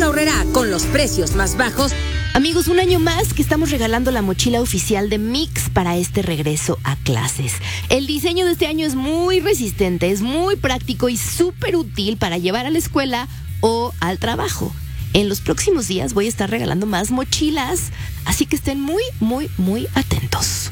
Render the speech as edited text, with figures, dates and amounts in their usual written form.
Aurrerá con los precios más bajos. Amigos, un año más que estamos regalando la mochila oficial de Mix para este regreso a clases. El diseño de este año es muy resistente, es muy práctico y súper útil para llevar a la escuela o al trabajo. En los próximos días voy a estar regalando más mochilas, así que estén muy, muy, muy atentos.